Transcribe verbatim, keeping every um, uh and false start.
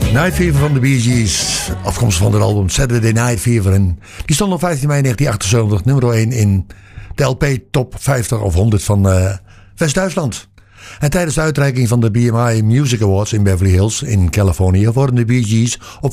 Night Fever van de Bee Gees, afkomstig van het album Saturday Night Fever. En die stond op vijftien mei negentien achtenzeventig nummer één in de L P Top vijftig of honderd van uh, West-Duitsland. En tijdens de uitreiking van de B M I Music Awards in Beverly Hills in Californië worden de Bee Gees op